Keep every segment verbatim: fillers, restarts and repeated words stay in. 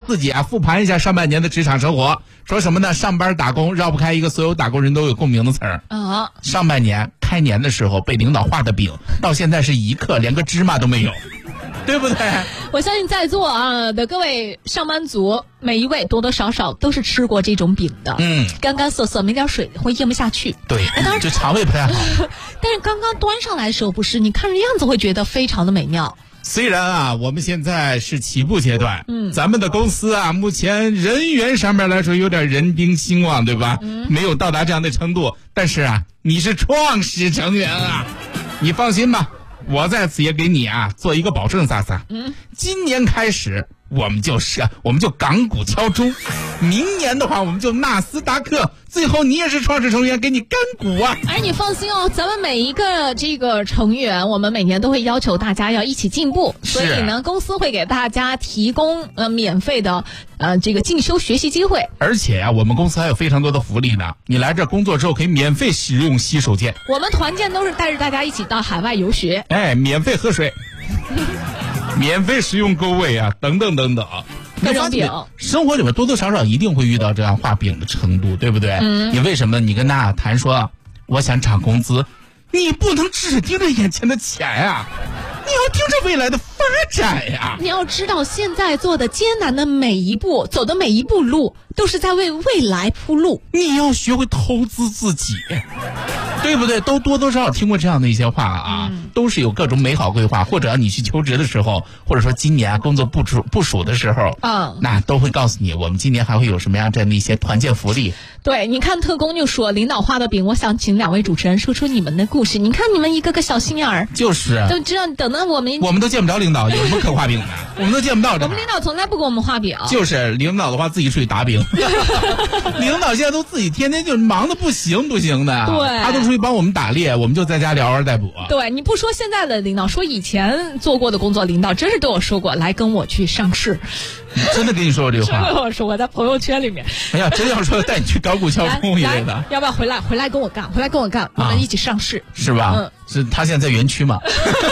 自己啊复盘一下上半年的职场生活，说什么呢？上班打工绕不开一个所有打工人都有共鸣的词儿啊。上半年开年的时候被领导画的饼，到现在是一刻连个芝麻都没有。对不对？ 我相信在座啊的各位上班族，每一位多多少少都是吃过这种饼的。嗯，干干涩涩，没点水会咽不下去。 对，当然就肠胃不太好。 但是刚刚端上来的时候，不是你看着样子会觉得非常的美妙。 虽然啊，我们现在是起步阶段，嗯，咱们的公司啊，目前人员上面来说有点人丁兴旺，对吧？嗯，没有到达这样的程度，但是啊，你是创始成员啊，你放心吧。我在此也给你啊做一个保证，萨萨。嗯，今年开始我们就是我们就港股敲钟，明年的话我们就纳斯达克，最后你也是创始成员，给你干股啊！ 哎，你放心哦，咱们每一个这个成员，我们每年都会要求大家要一起进步，所以呢，公司会给大家提供呃免费的呃这个进修学习机会。 而且啊，我们公司还有非常多的福利呢，你来这工作之后可以免费使用洗手间。 我们团建都是带着大家一起到海外游学， 哎，免费喝水。免费使用购位啊，等等等等， 各种饼， 生活里面多多少少一定会遇到这样画饼的程度，对不对？嗯，你为什么你跟他谈说我想涨工资，你不能只盯着眼前的钱啊，你要盯着未来的发展呀！ 你要知道，现在做的艰难的每一步，走的每一步路，都是在为未来铺路。 你要学会投资自己。对不对？都多多少少听过这样的一些话啊，嗯、都是有各种美好规划，或者你去求职的时候，或者说今年啊工作部署部署的时候，嗯，那都会告诉你，我们今年还会有什么样这样的一些团建福利。 对，你看特工就说领导画的饼，我想请两位主持人说出你们的故事。你看你们一个个小心眼儿， 就是都知道等到我们我们都见不着领导，有什么可画饼的？我们都见不到。 我们领导从来不给我们画饼， 就是领导的话自己出去打饼。领导现在都自己天天就忙得不行不行的， 对， 他都出去帮我们打猎，我们就在家聊而待补。 对，你不说现在的领导，说以前做过的工作领导，真是对我说过，来跟我去上市。 真的跟你说过这个话？ 真的跟我说过，在朋友圈里面。 哎呀，真要说带你去港股敲钟一类的， 要不要回来？回来跟我干，回来跟我干，我们一起上市，啊、 是吧？嗯，是他现在在园区嘛？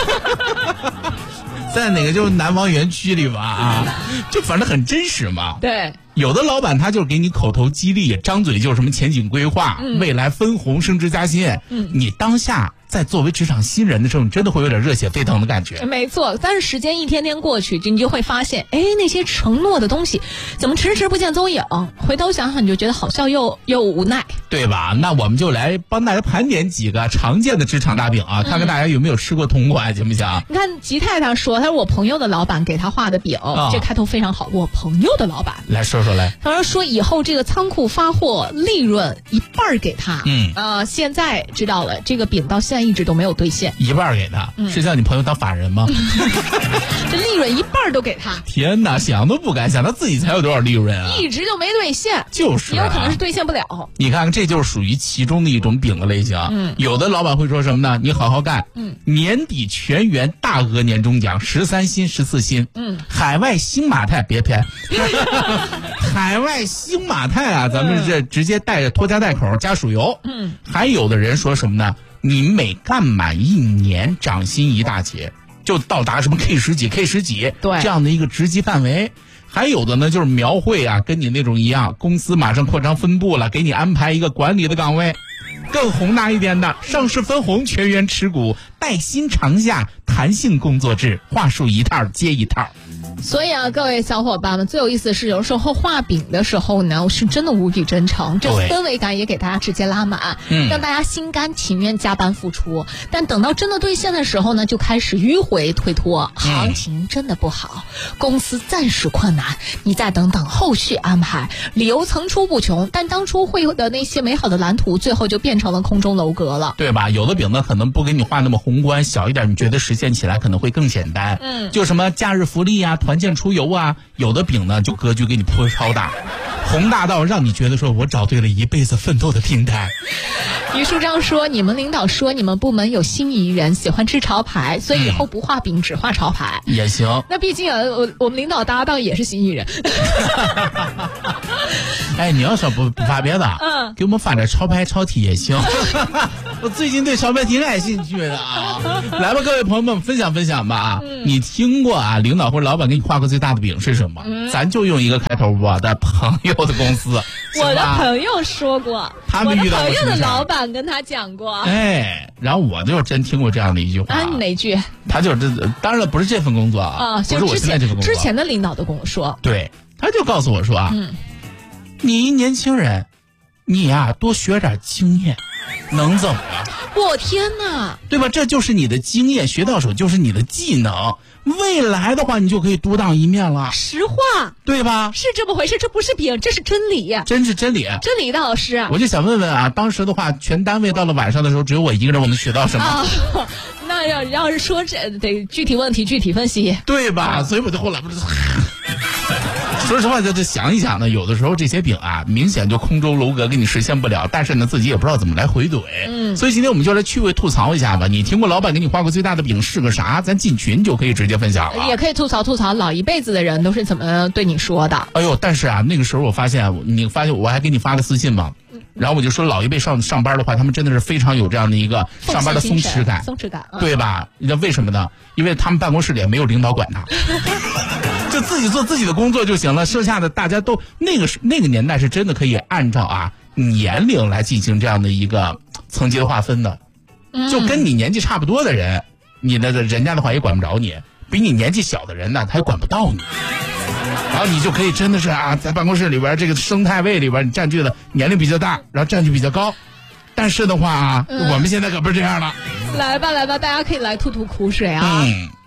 在哪个就是南方园区里吧啊，就反正很真实嘛。 对。 有的老板他就是给你口头激励，张嘴就是什么前景规划、嗯、未来分红、升职加薪。嗯，你当下在作为职场新人的时候，你真的会有点热血沸腾的感觉。 没错，但是时间一天天过去，你就会发现，哎，那些承诺的东西怎么迟迟不见踪影？回头想想，你就觉得好笑又又无奈， 对吧？那我们就来帮大家盘点几个常见的职场大饼啊，嗯、看看大家有没有吃过同款，行不行？ 你看吉太太说，他说我朋友的老板给他画的饼，哦、这开头非常好。我朋友的老板来说说来， 他说说以后这个仓库发货利润一半给他，嗯，呃，现在知道了，这个饼到现在一直都没有兑现， 一半给他，嗯、是叫你朋友当法人吗？ 这利润一半都给他， 天哪，想都不敢想，他自己才有多少利润啊？ 一直就没兑现， 就是、 啊，有可能是兑现不了。 你看，这就是属于其中的一种饼的类型。嗯，有的老板会说什么呢？你好好干，嗯，年底全员大额年终奖，十三薪、十四薪，嗯，海外新马泰别偏，海外新马泰啊，咱们这直接带着拖家带口加属油。嗯，还有的人说什么呢？你每干满一年涨薪一大截，就到达什么 K 十几 K 十几对这样的一个职级范围。还有的呢，就是描绘啊，跟你那种一样，公司马上扩张分部了，给你安排一个管理的岗位。更宏大一点的，上市分红，全员持股，带薪长假，弹性工作制，话术一套接一套。 所以啊，各位小伙伴们，最有意思的是，有时候画饼的时候呢，是真的无比真诚，这氛围感也给大家直接拉满，嗯，让大家心甘情愿加班付出。但等到真的兑现的时候呢，就开始迂回推脱，行情真的不好，嗯、公司暂时困难，你再等等后续安排，理由层出不穷。但当初会有的那些美好的蓝图，最后就变成了空中楼阁了， 对吧？有的饼呢，可能不给你画那么宏观，小一点，你觉得实现起来可能会更简单。嗯，就什么假日福利啊，团建出游啊，有的饼呢就格局给你铺超大，宏大到让你觉得说我找对了一辈子奋斗的平台。 于书章说，你们领导说你们部门有新艺人喜欢吃潮牌，所以以后不画饼、嗯、只画潮牌也行。 那毕竟啊，我我们领导搭档也是新艺人。 哎，你要说不不发别的， 嗯， 给我们发点潮牌潮 T 也行。我最近对潮牌挺感兴趣的啊。来吧，各位朋友们，分享分享吧啊！嗯、你听过啊，领导或者老板给你画过最大的饼是什么？嗯、咱就用一个开头，我的朋友的公司。 我的朋友说过， 他们遇到我的朋友的老板跟他讲过。 哎，然后我就真听过这样的一句话。 啊，哪句？ 他就是这，当然了，不是这份工作啊， 啊， 不是我现在这个工作。 之前的领导都跟我说， 对，他就告诉我说啊，嗯、你一年轻人，你呀、啊、多学点经验，能怎么了？ 我天哪， 对吧？这就是你的经验，学到手就是你的技能。未来的话，你就可以独当一面了。 实话， 对吧？ 是这么回事，这不是饼，这是真理， 真是真理。 真理的老师， 我就想问问啊，当时的话，全单位到了晚上的时候，只有我一个人，我能学到什么？ 啊、那要要是说这得具体问题具体分析， 对吧？所以我就后来不是。说实话，就就想一想呢，有的时候这些饼啊，明显就空中楼阁给你实现不了，但是呢，自己也不知道怎么来回怼。嗯，所以今天我们就来趣味吐槽一下吧。你听过老板给你画过最大的饼是个啥？咱进群就可以直接分享了。 也可以吐槽吐槽老一辈子的人都是怎么对你说的。 哎呦，但是啊，那个时候我发现，你发现我还给你发个私信嘛，然后我就说老一辈上上班的话，他们真的是非常有这样的一个上班的松弛感， 松弛感，嗯、 对吧？你知道为什么呢？因为他们办公室里也没有领导管他。就自己做自己的工作就行了，剩下的大家都那个是那个年代是真的可以按照啊年龄来进行这样的一个层级的划分的，就跟你年纪差不多的人，你的人家的话也管不着你，比你年纪小的人呢，他也管不到你，然后你就可以真的是啊，在办公室里边这个生态位里边，你占据的年龄比较大，然后占据比较高。但是的话啊，嗯、我们现在可不是这样了。 来吧来吧，大家可以来吐吐苦水啊。嗯。